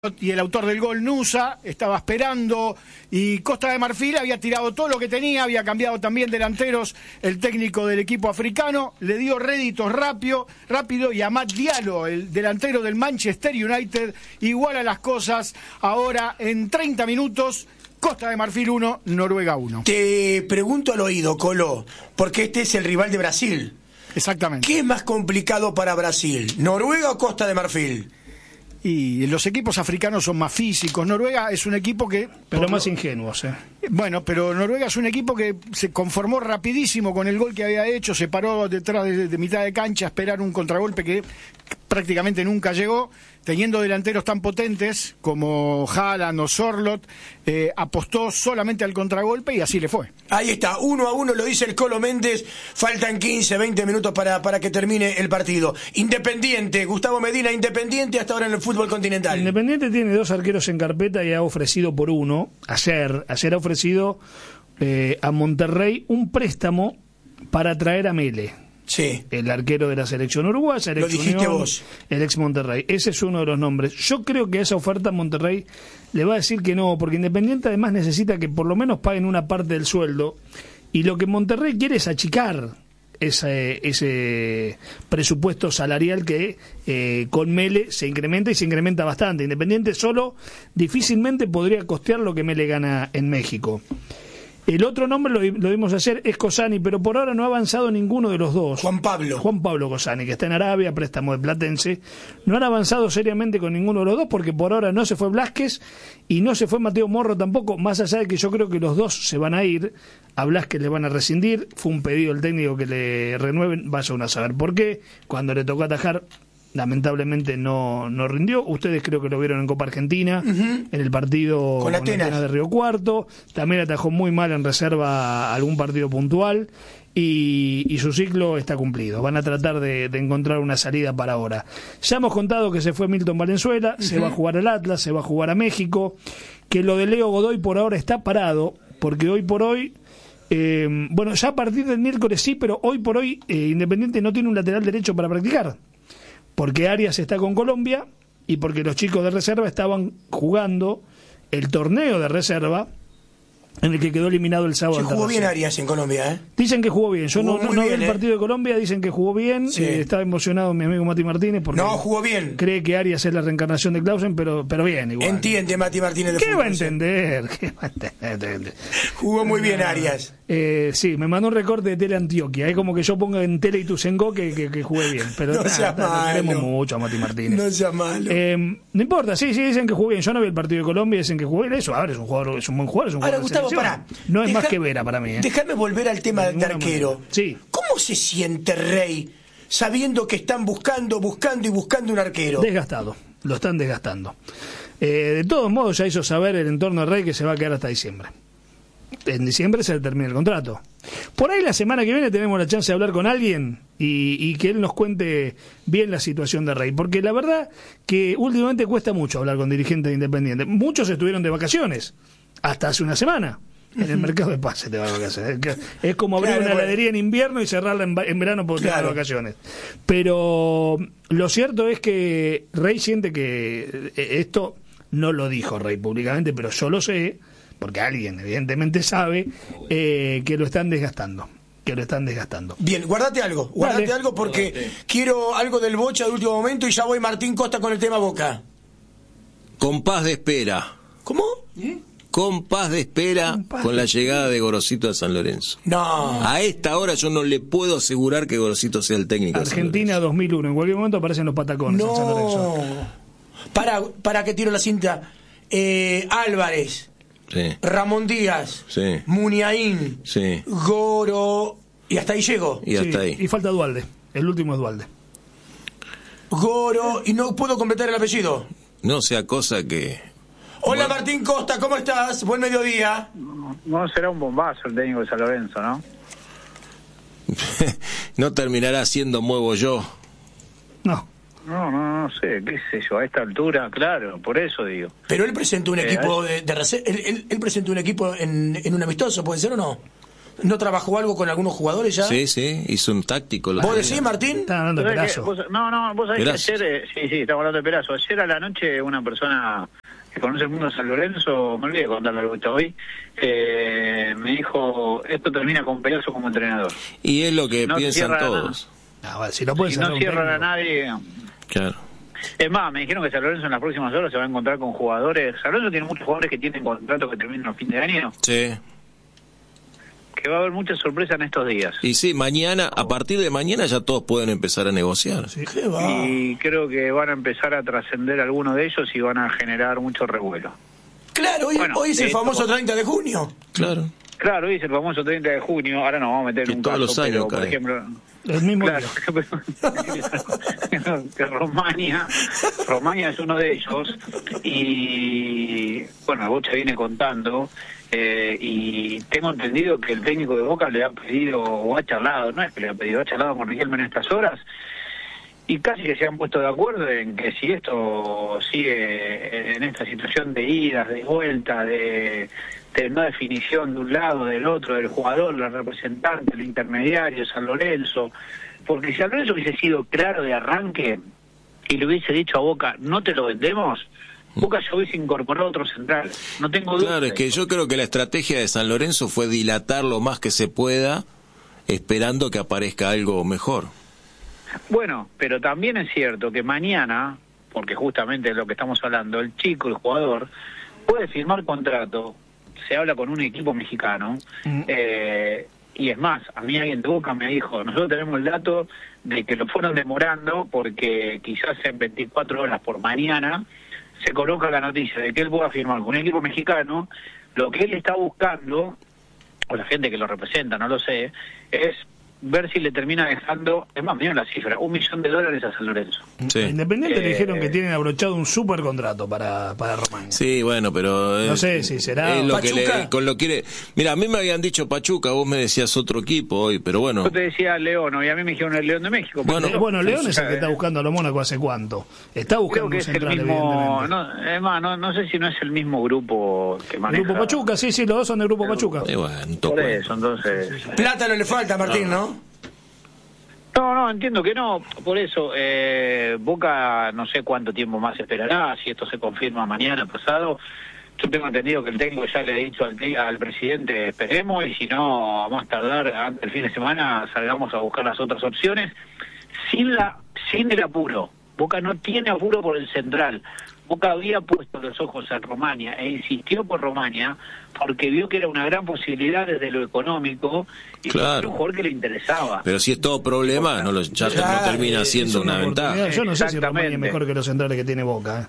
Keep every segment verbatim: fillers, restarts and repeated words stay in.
y el autor del gol, Nusa, estaba esperando, y Costa de Marfil había tirado todo lo que tenía, había cambiado también delanteros el técnico del equipo africano, le dio réditos rápido, rápido y Amad Diallo, el delantero del Manchester United, iguala las cosas ahora en treinta minutos. Costa de Marfil uno, Noruega uno. Te pregunto al oído, Colo, porque este es el rival de Brasil. Exactamente. ¿Qué es más complicado para Brasil, Noruega o Costa de Marfil? Y los equipos africanos son más físicos. Noruega es un equipo que... Pero más lo... ingenuos, ¿eh? Bueno, pero Noruega es un equipo que se conformó rapidísimo con el gol que había hecho, se paró detrás de, de mitad de cancha a esperar un contragolpe que prácticamente nunca llegó, teniendo delanteros tan potentes como Haaland o Sorloth, eh, apostó solamente al contragolpe y así le fue. Ahí está, uno a uno lo dice el Colo Méndez, faltan quince, veinte minutos para, para que termine el partido. Independiente, Gustavo Medina, Independiente hasta ahora en el fútbol continental. Independiente tiene dos arqueros en carpeta y ha ofrecido por uno, ayer, ayer ha ofrecido eh, a Monterrey un préstamo para traer a Mele. Sí. El arquero de la selección uruguaya, el Lo ex dijiste Unión, vos. El ex Monterrey. Ese es uno de los nombres. Yo creo que a esa oferta Monterrey le va a decir que no, porque Independiente además necesita que por lo menos paguen una parte del sueldo. Y lo que Monterrey quiere es achicar ese, ese presupuesto salarial que eh, con Mele se incrementa y se incrementa bastante. Independiente solo difícilmente podría costear lo que Mele gana en México. El otro nombre lo, lo vimos ayer, es Cosani, pero por ahora no ha avanzado ninguno de los dos. Juan Pablo. Juan Pablo Cosani, que está en Arabia, préstamo de Platense. No han avanzado seriamente con ninguno de los dos, porque por ahora no se fue Blázquez y no se fue Mateo Morro tampoco, más allá de que yo creo que los dos se van a ir. A Blázquez le van a rescindir, fue un pedido del técnico que le renueven, vaya uno a saber por qué. Cuando le tocó atajar, lamentablemente no, no rindió. Ustedes creo que lo vieron en Copa Argentina, uh-huh. en el partido con Atenas de Río Cuarto. También atajó muy mal en reserva algún partido puntual y, y su ciclo está cumplido. Van a tratar de, de encontrar una salida para ahora. Ya hemos contado que se fue Milton Valenzuela, uh-huh. se va a jugar al Atlas, se va a jugar a México, que lo de Leo Godoy por ahora está parado, porque hoy por hoy eh, bueno, ya a partir del miércoles sí, pero hoy por hoy eh, Independiente no tiene un lateral derecho para practicar, porque Arias está con Colombia y porque los chicos de reserva estaban jugando el torneo de reserva en el que quedó eliminado el sábado. Se jugó bien Arias en Colombia, ¿eh? Dicen que jugó bien. Yo jugó no, no, no vi el ¿eh? partido de Colombia, dicen que jugó bien. Sí. Eh, estaba emocionado mi amigo Mati Martínez porque no, jugó bien. Cree que Arias es la reencarnación de Clausen, pero, pero bien igual. Entiende Mati Martínez de ¿Qué fútbol, va a entender? ¿Qué va a entender? Jugó muy bien Arias. Eh, sí, me mandó un recorte de Tele Antioquia. Es como que yo ponga en Tele Ituzaingó que, que, que jugué bien. Pero no sea malo. Queremos mucho a Mati Martínez. No sea malo. Eh, no importa, sí, sí, dicen que jugó bien. Yo no vi el partido de Colombia, dicen que jugó bien. Eso, ahora es un jugador, es un buen jugador, es un ahora, jugador Gustavo, pará. No es Deja, más que Vera para mí. ¿eh? Déjame volver al tema de, de arquero. Sí. ¿Cómo se siente Rey sabiendo que están buscando, buscando y buscando un arquero? Desgastado, lo están desgastando. Eh, de todos modos ya hizo saber el entorno de Rey que se va a quedar hasta diciembre. En diciembre se le termina el contrato. Por ahí la semana que viene tenemos la chance de hablar con alguien y, y que él nos cuente bien la situación de Rey, porque la verdad que últimamente cuesta mucho hablar con dirigentes de Independiente. Muchos estuvieron de vacaciones hasta hace una semana en el mercado de pases de vacaciones. Es como abrir claro, una bueno. heladería en invierno y cerrarla en, en verano porque claro. te de vacaciones. Pero lo cierto es que Rey siente que esto no lo dijo Rey públicamente, pero yo lo sé, porque alguien evidentemente sabe eh, que lo están desgastando. Que lo están desgastando. Bien, guardate algo, guardate Dale. algo porque Guardate. quiero algo del Bocha de último momento y ya voy Martín Costa con el tema Boca. Compás de espera. ¿Cómo? ¿Eh? Compás de espera Compás con la llegada de Gorosito a San Lorenzo. No. A esta hora yo no le puedo asegurar que Gorosito sea el técnico. Argentina dos mil uno, en cualquier momento aparecen los patacones no. en San Lorenzo. Para, para que tiro la cinta. Eh, Álvarez. Sí. Ramón Díaz, sí. Muniain, sí. Goro, y hasta ahí llego. Y hasta sí, ahí. Y falta Dualde, el último es Dualde. Goro, y no puedo completar el apellido. No sea cosa que... Hola bueno. Martín Costa, ¿cómo estás? Buen mediodía. No, no será un bombazo el técnico de San Lorenzo, ¿no? No terminará siendo muevo yo. No. No, no, no sé, qué sé yo, a esta altura, claro, por eso digo. Pero él presentó un eh, equipo de, de él, él, él presentó un equipo en, en un amistoso, ¿puede ser o no? ¿No trabajó algo con algunos jugadores ya? Sí, sí, hizo un táctico. ¿Vos decís, Martín? Están hablando de Perazo. Vos, no, no, vos sabés Perazo. que ayer, eh, sí, sí, estamos hablando de Perazo. Ayer a la noche una persona que conoce el mundo de San Lorenzo, me olvidé de contarle algo que hoy, eh, me dijo, esto termina con Perazo como entrenador. Y es lo que No piensan cierra todos. Ah, vale, si no pueden Si cerrar no un cierran a técnico. nadie... Claro. Es más, me dijeron que San Lorenzo en las próximas horas se va a encontrar con jugadores. San Lorenzo tiene muchos jugadores que tienen contratos que terminan a fin de año, Sí. que va a haber muchas sorpresas en estos días. Y sí, mañana, a partir de mañana ya todos pueden empezar a negociar. ¿Qué va? Y creo que van a empezar a trascender algunos de ellos y van a generar mucho revuelo. Claro, hoy, Bueno, hoy es el esto- famoso treinta de junio. Claro. Claro, hoy es el famoso treinta de junio, ahora nos vamos a meter Que en un todos caso, los años pero, por cae. ejemplo... El mismo Claro, día. que Romania, Romania es uno de ellos y bueno, Bocha viene contando eh, y tengo entendido que el técnico de Boca le ha pedido o ha charlado, no es que le ha pedido, ha charlado con Riquelme en estas horas y casi que se han puesto de acuerdo en que si esto sigue en esta situación de idas, de vuelta, de, de no definición de un lado, del otro, del jugador, el representante, el intermediario, San Lorenzo, porque si San Lorenzo hubiese sido claro de arranque y le hubiese dicho a Boca, no te lo vendemos, Boca ya hubiese incorporado otro central, no tengo duda. Claro, es que yo creo que la estrategia de San Lorenzo fue dilatar lo más que se pueda, esperando que aparezca algo mejor. Bueno, pero también es cierto que mañana, porque justamente de lo que estamos hablando, el chico, el jugador, puede firmar contrato, se habla con un equipo mexicano, Mm. eh, y es más, a mí alguien de Boca me dijo, nosotros tenemos el dato de que lo fueron demorando porque quizás en veinticuatro horas por mañana se coloca la noticia de que él pueda firmar con un equipo mexicano, lo que él está buscando, o la gente que lo representa, no lo sé, es ver si le termina dejando, es más, miren la cifra, un millón de dólares a San Lorenzo. Sí. A Independiente Eh, le dijeron que tienen abrochado un super contrato para, para Romagna. Sí, bueno, pero... No eh, sé si será es lo que Pachuca. le, con lo quiere... Mira, a mí me habían dicho Pachuca, vos me decías otro equipo hoy, pero bueno... Yo te decía León, y a mí me dijeron el León de México. Bueno, porque Eh, bueno, yo- León es el que eh, está buscando a los Mónaco hace cuánto. Está Creo buscando que un es el central, mismo, evidentemente. no, es más, no, no sé si no es el mismo grupo que maneja. Grupo Pachuca, sí, sí, los dos son del Grupo Pachuca. Y bueno, un Por toco. eso, entonces... Plata no le falta, Martín, ¿no? No, no, entiendo que no, por eso eh, Boca no sé cuánto tiempo más esperará, si esto se confirma mañana, pasado. Yo tengo entendido que el técnico ya le ha dicho al, te- al presidente esperemos y si no, a más tardar antes del fin de semana salgamos a buscar las otras opciones sin la sin el apuro. Boca no tiene apuro por el central. Boca había puesto los ojos en Romania e insistió por Romania porque vio que era una gran posibilidad desde lo económico y Claro. era un jugador que le interesaba. Pero si es todo problema, no, lo, ya Claro, no termina es siendo una oportunidad. ventaja. Yo no sé si Romagna es Exactamente. mejor que los centrales que tiene Boca.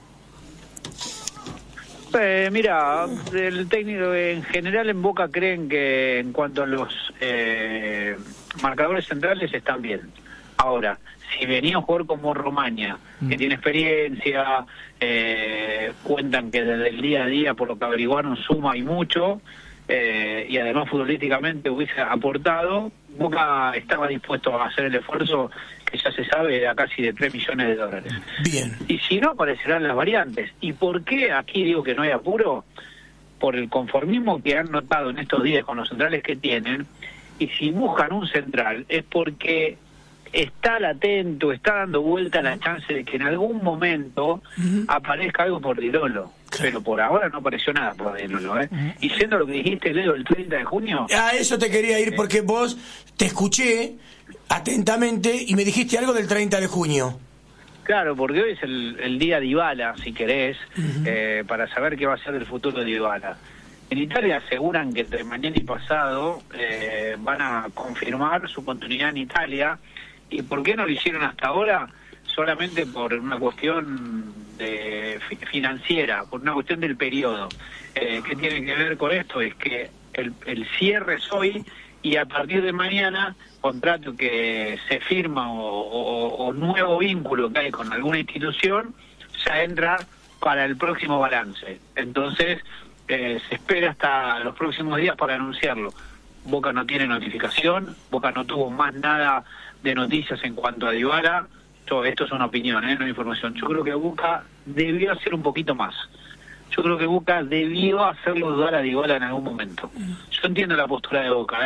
¿eh? Eh, mira, el técnico en general en Boca creen que en cuanto a los eh, marcadores centrales están bien. Ahora, si venía un jugador como Romagna, que Mm. tiene experiencia, eh, cuentan que desde el día a día, por lo que averiguaron, suma y mucho, eh, y además futbolísticamente hubiese aportado, Boca estaba dispuesto a hacer el esfuerzo que ya se sabe de a casi de tres millones de dólares. Bien. Y si no, aparecerán las variantes. ¿Y por qué aquí digo que no hay apuro? Por el conformismo que han notado en estos días con los centrales que tienen. Y si buscan un central es porque está latente, está dando vuelta la chance de que en algún momento aparezca algo por Dirolo. Pero por ahora no apareció nada por Dirolo, ¿eh? Y siendo lo que dijiste, Leo, el treinta de junio... A eso te quería ir porque vos te escuché atentamente y me dijiste algo del treinta de junio. Claro, porque hoy es el, el día de Dybala, si querés, eh, para saber qué va a ser el futuro de Dybala. En Italia aseguran que entre mañana y pasado eh, van a confirmar su continuidad en Italia. ¿Y por qué no lo hicieron hasta ahora? Solamente por una cuestión de fi- financiera, por una cuestión del periodo. Eh, ¿Qué tiene que ver con esto? Es que el, el cierre es hoy y a partir de mañana, contrato que se firma o, o- o nuevo vínculo que hay con alguna institución, ya entra para el próximo balance. Entonces, eh, se espera hasta los próximos días para anunciarlo. Boca no tiene notificación, Boca no tuvo más nada de noticias en cuanto a Dybala. Yo, esto es una opinión, ¿eh? No información. Yo creo que Boca debió hacer un poquito más. Yo creo que Boca debió hacerlo dudar a Dybala en algún momento. Yo entiendo la postura de Boca, ¿eh?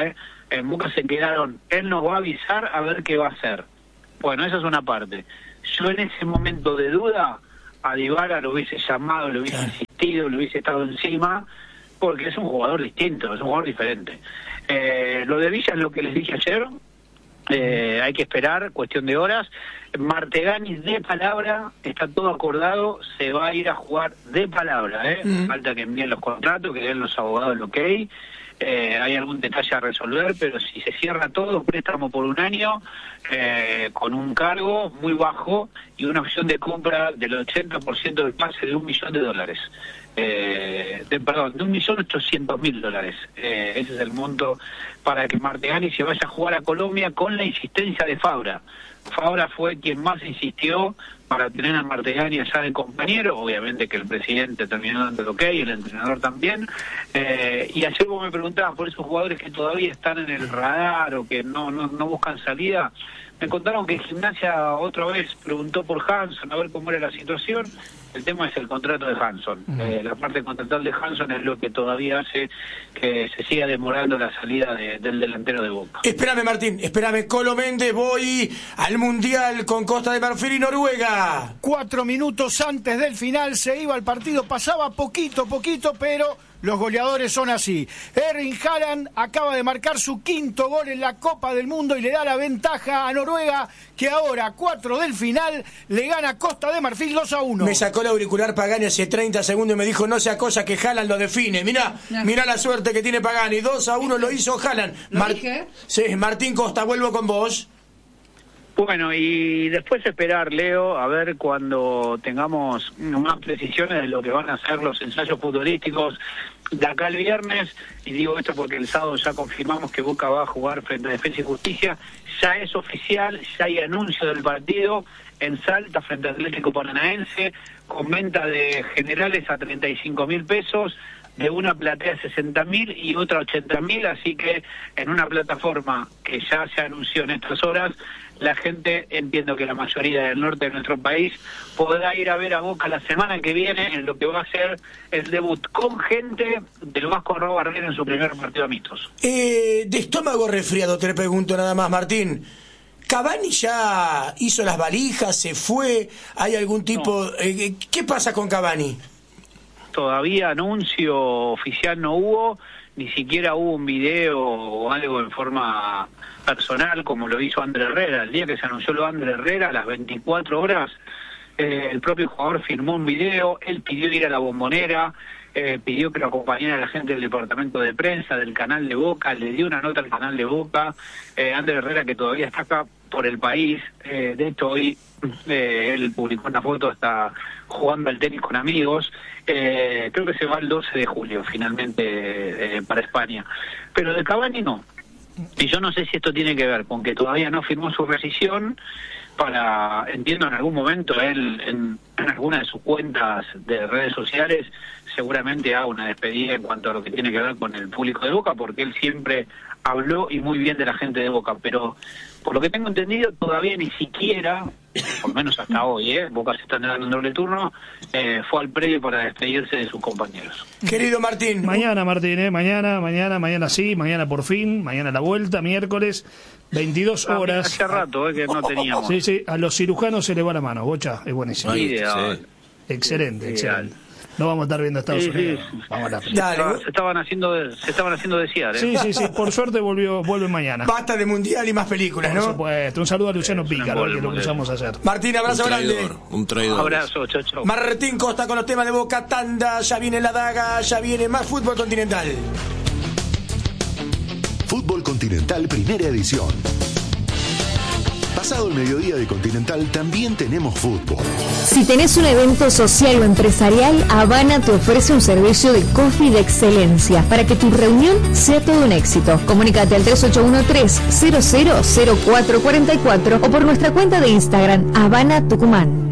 En Boca se quedaron, él nos va a avisar a ver qué va a hacer. Bueno, esa es una parte. Yo en ese momento de duda, a Dybala lo hubiese llamado, lo hubiese insistido, lo hubiese estado encima, porque es un jugador distinto, es un jugador diferente. Eh, lo de Villa es lo que les dije ayer, eh, hay que esperar, cuestión de horas. Martegani de palabra, está todo acordado, se va a ir a jugar de palabra, ¿eh? Mm. Falta que envíen los contratos, que den los abogados el ok. Eh, hay algún detalle a resolver, pero si se cierra todo, préstamo por un año, eh, con un cargo muy bajo y una opción de compra del ochenta por ciento del pase de un millón de dólares. Eh, de, perdón, de un millón ochocientos mil dólares. Eh, ese es el monto para que Martegani se vaya a jugar a Colombia con la insistencia de Fabra. Fabra fue quien más insistió para tener a Martegani allá de compañero, obviamente que el presidente terminó dando el ok, el entrenador también, eh, y ayer vos me preguntabas por esos jugadores que todavía están en el radar o que no, no, no buscan salida. Me contaron que Gimnasia otra vez preguntó por Hanson, a ver cómo era la situación. El tema es el contrato de Hanson. Uh-huh. Eh, la parte contractual de Hanson es lo que todavía hace que se siga demorando la salida de, del delantero de Boca. Espérame, Martín, espérame. Colo Méndez, voy al Mundial con Costa de Marfil y Noruega. Cuatro minutos antes del final se iba el partido, pasaba poquito, poquito, pero los goleadores son así. Erling Haaland acaba de marcar su quinto gol en la Copa del Mundo y le da la ventaja a Noruega, que ahora, a cuatro del final, le gana a Costa de Marfil dos a uno. Me sacó el auricular Pagani hace treinta segundos y me dijo, no sea cosa que Haaland lo define. Mirá, no. mirá la suerte que tiene Pagani. dos a uno lo hizo Haaland. Mar dije? Sí, Martín Costa, vuelvo con vos. Bueno, y después esperar, Leo, a ver cuando tengamos más precisiones de lo que van a ser los ensayos futbolísticos de acá el viernes, y digo esto porque el sábado ya confirmamos que Boca va a jugar frente a Defensa y Justicia, ya es oficial, ya hay anuncio del partido en Salta frente a Atlético Paranaense, con venta de generales a treinta y cinco mil pesos, de una platea sesenta mil y otra ochenta mil, así que en una plataforma que ya se anunció en estas horas, la gente, entiendo que la mayoría del norte de nuestro país, podrá ir a ver a Boca la semana que viene en lo que va a ser el debut con gente del Vasco Arrobarrera en su primer partido amistoso. Eh, de estómago resfriado te pregunto nada más, Martín. ¿Cavani ya hizo las valijas, se fue? ¿Hay algún tipo...? No. Eh, ¿Qué pasa con Cavani? Todavía anuncio oficial no hubo, ni siquiera hubo un video o algo en forma personal como lo hizo Ander Herrera. El día que se anunció lo de Ander Herrera, a las veinticuatro horas, eh, el propio jugador firmó un video, él pidió ir a la Bombonera, eh, pidió que lo acompañara la gente del departamento de prensa, del canal de Boca, le dio una nota al canal de Boca, eh, Ander Herrera, que todavía está acá por el país, eh, de hecho hoy eh, él publicó una foto, está jugando al tenis con amigos, eh, creo que se va el doce de julio finalmente eh, para España, pero de Cavani no. Y yo no sé si esto tiene que ver con que todavía no firmó su rescisión para, entiendo en algún momento él en, en alguna de sus cuentas de redes sociales seguramente haga una despedida en cuanto a lo que tiene que ver con el público de Boca, porque él siempre habló y muy bien de la gente de Boca, pero por lo que tengo entendido todavía ni siquiera, por lo menos hasta hoy, ¿eh? Boca se está dando un doble turno, eh, fue al predio para despedirse de sus compañeros. Querido Martín. Mañana, Martín, ¿eh? Mañana, mañana, mañana sí, mañana por fin, mañana la vuelta, miércoles, veintidós horas. Hace rato, ¿eh? Que no teníamos. Sí, sí, a los cirujanos se le va la mano, Bocha, es buenísimo. Ideal. Sí. Excelente, Ideal. excelente. No vamos a estar viendo Estados sí, Unidos. Sí. Vamos a Dale. Se estaban haciendo, de, se estaban haciendo desear, ¿eh? Sí, sí, sí. Por suerte volvió, vuelve mañana. Basta de mundial y más películas, ¿no? Por supuesto. Un saludo a Luciano Es Pícaro, que lo cruzamos ayer. Martín, abrazo un traidor, grande. Un traidor. Abrazo, chau, chau. Martín Costa con los temas de Boca, tanda, ya viene la daga, ya viene más fútbol continental. Fútbol Continental, primera edición. Pasado el mediodía de Continental también tenemos fútbol. Si tenés un evento social o empresarial, Habana te ofrece un servicio de coffee de excelencia para que tu reunión sea todo un éxito. Comunícate al tres ocho uno tres, cero cero cero cuatro cuatro cuatro o por nuestra cuenta de Instagram, Habana Tucumán.